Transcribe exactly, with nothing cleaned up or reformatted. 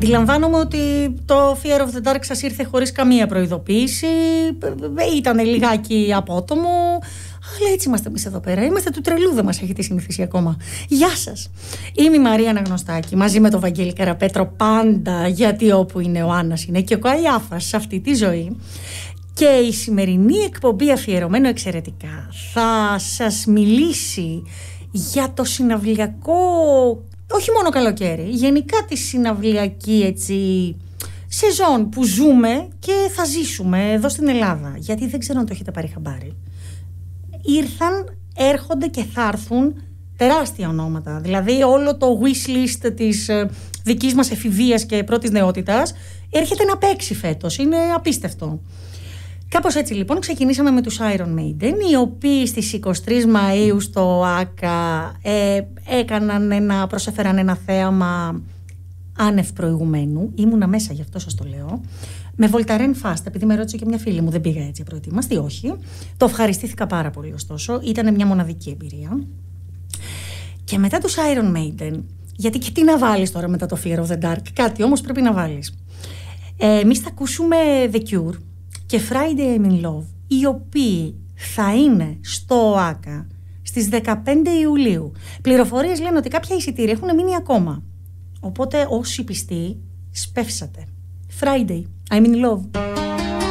Αντιλαμβάνομαι ότι το Fear of the Dark σας ήρθε χωρίς καμία προειδοποίηση. Ήταν λιγάκι απότομο. Αλλά έτσι είμαστε εμείς εδώ πέρα. Είμαστε του τρελού, δεν μας έχετε συνηθίσει ακόμα. Γεια σας. Είμαι η Μαρία Αναγνωστάκη, μαζί με τον Βαγγέλη Καραπέτρο πάντα, γιατί όπου είναι ο Άννας είναι και ο Καϊάφας σε αυτή τη ζωή. Και η σημερινή εκπομπή, αφιερωμένο εξαιρετικά, θα σας μιλήσει για το συναυλιακό, όχι μόνο καλοκαίρι, γενικά τη συναυλιακή έτσι σεζόν που ζούμε και θα ζήσουμε εδώ στην Ελλάδα. Γιατί δεν ξέρω αν το έχετε πάρει χαμπάρι. Ήρθαν, έρχονται και θα έρθουν τεράστια ονόματα. Δηλαδή όλο το wish list της δικής μας εφηβείας και πρώτης νεότητας έρχεται να παίξει φέτος. Είναι απίστευτο. Κάπως έτσι λοιπόν ξεκινήσαμε με τους Iron Maiden, οι οποίοι στις εικοστή τρίτη Μαΐου στο ΆΚΑ ε, έκαναν ένα, προσέφεραν ένα θέαμα άνευ προηγουμένου. Ήμουνα μέσα, γι' αυτό σας το λέω. Με Voltaren Fast, επειδή με ρώτησε και μια φίλη μου, δεν πήγα έτσι προετοίμαστη, όχι. Το ευχαριστήθηκα πάρα πολύ, ωστόσο. Ήταν μια μοναδική εμπειρία. Και μετά τους Iron Maiden, γιατί και τι να βάλεις τώρα μετά το Fear of the Dark, κάτι όμως πρέπει να βάλεις. Ε, εμείς θα ακούσουμε The Cure και Friday I'm in Love, οι οποίοι θα είναι στο ΆΚΑ στις δεκαπέντε Ιουλίου. Πληροφορίες λένε ότι κάποια εισιτήρια έχουν μείνει ακόμα. Οπότε όσοι πιστοί, σπεύσατε. Friday I'm in Love.